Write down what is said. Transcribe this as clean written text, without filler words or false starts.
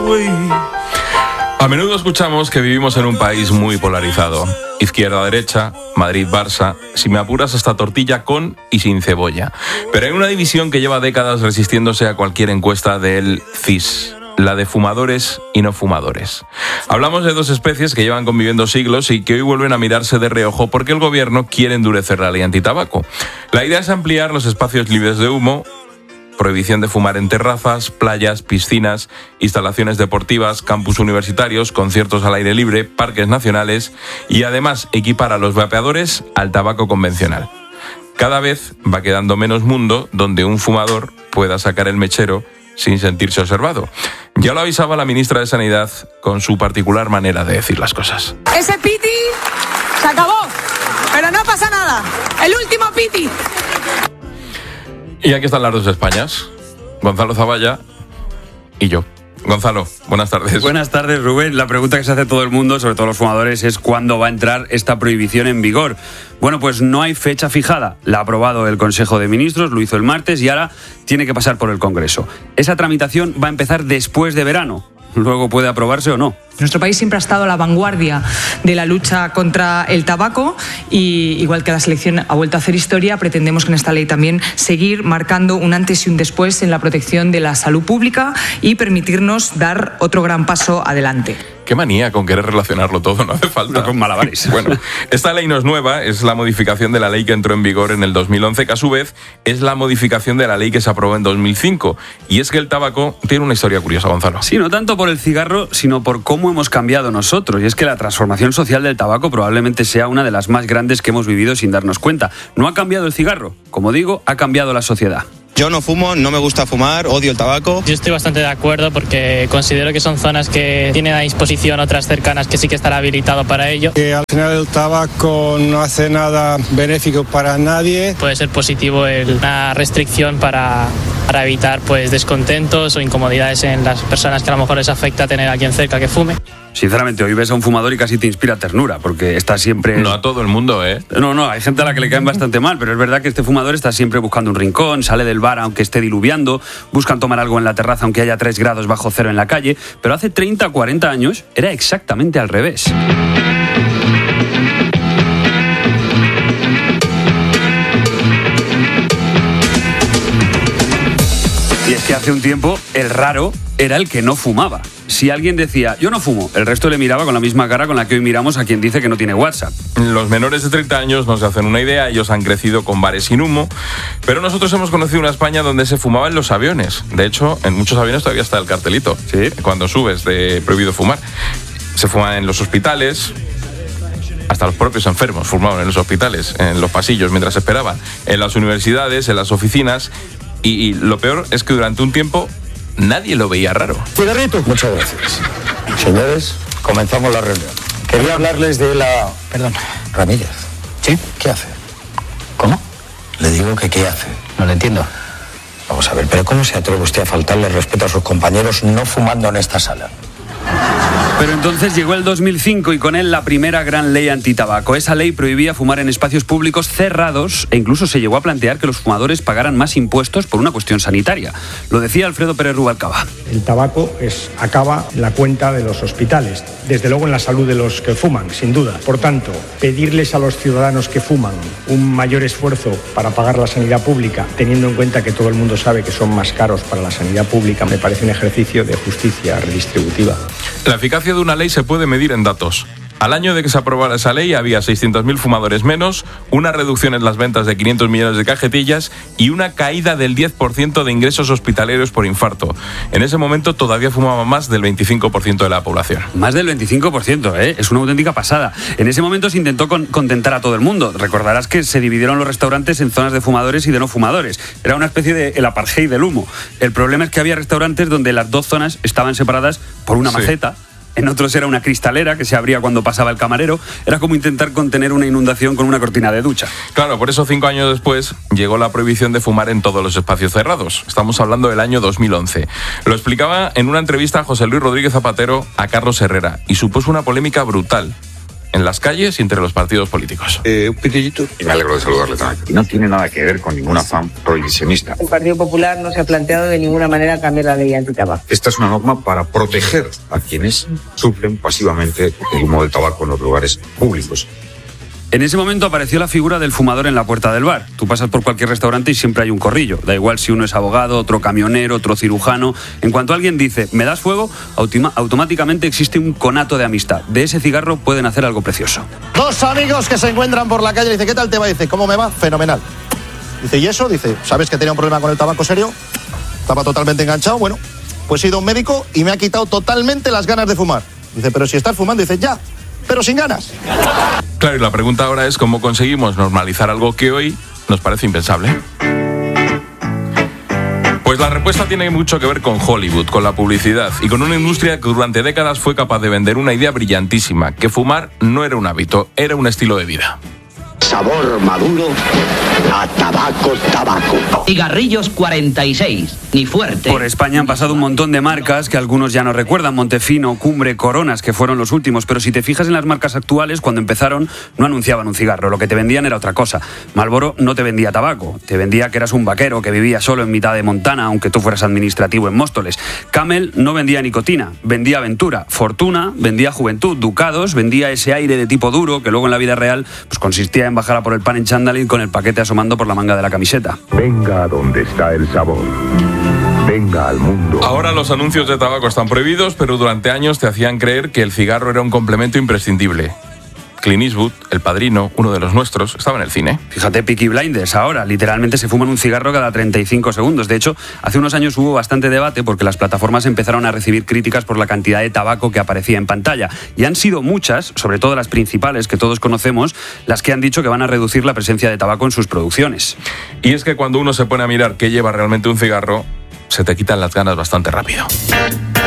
A menudo escuchamos que vivimos en un país muy polarizado. Izquierda-derecha, Madrid-Barça, si me apuras hasta tortilla con y sin cebolla. Pero hay una división que lleva décadas resistiéndose a cualquier encuesta del CIS, la de fumadores y no fumadores. Hablamos de dos especies que llevan conviviendo siglos y que hoy vuelven a mirarse de reojo porque el gobierno quiere endurecer la ley antitabaco. La idea es ampliar los espacios libres de humo, prohibición de fumar en terrazas, playas, piscinas, instalaciones deportivas, campus universitarios, conciertos al aire libre, parques nacionales y además equipar a los vapeadores al tabaco convencional. Cada vez va quedando menos mundo donde un fumador pueda sacar el mechero sin sentirse observado. Ya lo avisaba la ministra de Sanidad con su particular manera de decir las cosas. Ese piti se acabó, pero no pasa nada. El último piti. Y aquí están las dos Españas, Gonzalo Zavalla y yo. Gonzalo, buenas tardes. Buenas tardes, Rubén. La pregunta que se hace todo el mundo, sobre todo los fumadores, es ¿cuándo va a entrar esta prohibición en vigor? Bueno, pues no hay fecha fijada. La ha aprobado el Consejo de Ministros, lo hizo el martes y ahora tiene que pasar por el Congreso. Esa tramitación va a empezar después de verano. Luego puede aprobarse o no. Nuestro país siempre ha estado a la vanguardia de la lucha contra el tabaco y, igual que la selección ha vuelto a hacer historia, pretendemos con esta ley también seguir marcando un antes y un después en la protección de la salud pública y permitirnos dar otro gran paso adelante. Qué manía con querer relacionarlo todo, no hace falta. No, con malabares. Bueno, esta ley no es nueva, es la modificación de la ley que entró en vigor en el 2011, que a su vez es la modificación de la ley que se aprobó en 2005. Y es que el tabaco tiene una historia curiosa, Gonzalo. Sí, no tanto por el cigarro, sino por cómo hemos cambiado nosotros. Y es que la transformación social del tabaco probablemente sea una de las más grandes que hemos vivido sin darnos cuenta. No ha cambiado el cigarro, como digo, ha cambiado la sociedad. Yo no fumo, no me gusta fumar, odio el tabaco. Yo estoy bastante de acuerdo porque considero que son zonas que tienen a disposición otras cercanas que sí que estará habilitado para ello. Que al final el tabaco no hace nada benéfico para nadie. Puede ser positivo una restricción para evitar pues descontentos o incomodidades en las personas que a lo mejor les afecta tener a alguien cerca que fume. Sinceramente, hoy ves a un fumador y casi te inspira ternura, porque está siempre... No a todo el mundo, ¿eh? No, hay gente a la que le caen bastante mal, pero es verdad que este fumador está siempre buscando un rincón, sale del bar aunque esté diluviando, buscan tomar algo en la terraza aunque haya 3 grados bajo cero en la calle, pero hace 30 o 40 años era exactamente al revés. Y es que hace un tiempo el raro era el que no fumaba. Si alguien decía, yo no fumo, el resto le miraba con la misma cara con la que hoy miramos a quien dice que no tiene WhatsApp. Los menores de 30 años no se hacen una idea, ellos han crecido con bares sin humo, pero nosotros hemos conocido una España donde se fumaba en los aviones. De hecho, en muchos aviones todavía está el cartelito, ¿sí? Cuando subes de prohibido fumar. Se fuma en los hospitales, hasta los propios enfermos fumaban en los hospitales, en los pasillos mientras esperaban, en las universidades, en las oficinas, y lo peor es que durante un tiempo nadie lo veía raro. Cigarrito. Muchas gracias. Señores, comenzamos la reunión. Quería hablarles de la... Perdón. Ramírez. ¿Sí? ¿Qué hace? ¿Cómo? Le digo que ¿qué hace? No lo entiendo. Vamos a ver, pero ¿cómo se atreve usted a faltarle respeto a sus compañeros no fumando en esta sala? Pero entonces llegó el 2005 y con él la primera gran ley antitabaco. Esa ley prohibía fumar en espacios públicos cerrados e incluso se llegó a plantear que los fumadores pagaran más impuestos por una cuestión sanitaria. Lo decía Alfredo Pérez Rubalcaba. El tabaco acaba la cuenta de los hospitales, desde luego en la salud de los que fuman, sin duda. Por tanto, pedirles a los ciudadanos que fuman un mayor esfuerzo para pagar la sanidad pública, teniendo en cuenta que todo el mundo sabe que son más caros para la sanidad pública, me parece un ejercicio de justicia redistributiva. La eficacia de una ley se puede medir en datos. Al año de que se aprobara esa ley había 600.000 fumadores menos, una reducción en las ventas de 500 millones de cajetillas y una caída del 10% de ingresos hospitalarios por infarto. En ese momento todavía fumaba más del 25% de la población. Más del 25%, ¿eh? Es una auténtica pasada. En ese momento se intentó contentar a todo el mundo. Recordarás que se dividieron los restaurantes en zonas de fumadores y de no fumadores. Era una especie de el apartheid del humo. El problema es que había restaurantes donde las dos zonas estaban separadas por una maceta. En otros era una cristalera que se abría cuando pasaba el camarero. Era como intentar contener una inundación con una cortina de ducha. Claro, por eso 5 años después llegó la prohibición de fumar en todos los espacios cerrados. Estamos hablando del año 2011. Lo explicaba en una entrevista a José Luis Rodríguez Zapatero a Carlos Herrera y supuso una polémica brutal. en las calles y entre los partidos políticos. Un pitillito. Y me alegro de saludarle también. Y no tiene nada que ver con ningún afán prohibicionista. El Partido Popular no se ha planteado de ninguna manera cambiar la ley antitabaco. Esta es una norma para proteger a quienes sufren pasivamente el humo del tabaco en los lugares públicos. En ese momento apareció la figura del fumador en la puerta del bar. Tú pasas por cualquier restaurante y siempre hay un corrillo. Da igual si uno es abogado, otro camionero, otro cirujano. En cuanto alguien dice, ¿me das fuego?, automáticamente existe un conato de amistad. De ese cigarro pueden hacer algo precioso. Dos amigos que se encuentran por la calle. Dice, ¿qué tal te va? Dice, ¿cómo me va? Fenomenal. Dice, ¿y eso? Dice, ¿sabes que tenía un problema con el tabaco serio? Estaba totalmente enganchado. Bueno, pues he ido a un médico y me ha quitado totalmente las ganas de fumar. Dice, pero si estás fumando. Dice, ya, pero sin ganas. Claro, y la pregunta ahora es cómo conseguimos normalizar algo que hoy nos parece impensable. Pues la respuesta tiene mucho que ver con Hollywood, con la publicidad y con una industria que durante décadas fue capaz de vender una idea brillantísima, que fumar no era un hábito, era un estilo de vida. Sabor maduro a tabaco. Cigarrillos 46, ni fuerte. Por España han pasado un montón de marcas que algunos ya no recuerdan, Montefino, Cumbre, Coronas, que fueron los últimos, pero si te fijas en las marcas actuales, cuando empezaron no anunciaban un cigarro, lo que te vendían era otra cosa. Marlboro no te vendía tabaco, te vendía que eras un vaquero que vivía solo en mitad de Montana, aunque tú fueras administrativo en Móstoles. Camel no vendía nicotina, vendía aventura. Fortuna vendía juventud. Ducados vendía ese aire de tipo duro que luego en la vida real pues consistía en bajar a por el pan en chándal con el paquete asomando por la manga de la camiseta. Venga a donde está el sabor. Venga al mundo. Ahora los anuncios de tabaco están prohibidos, pero durante años te hacían creer que el cigarro era un complemento imprescindible. Clint Eastwood, El Padrino, uno de los nuestros, estaba en el cine. Fíjate, Peaky Blinders ahora, literalmente se fuman un cigarro cada 35 segundos. De hecho, hace unos años hubo bastante debate porque las plataformas empezaron a recibir críticas por la cantidad de tabaco que aparecía en pantalla. Y han sido muchas, sobre todo las principales que todos conocemos, las que han dicho que van a reducir la presencia de tabaco en sus producciones. Y es que cuando uno se pone a mirar qué lleva realmente un cigarro, se te quitan las ganas bastante rápido.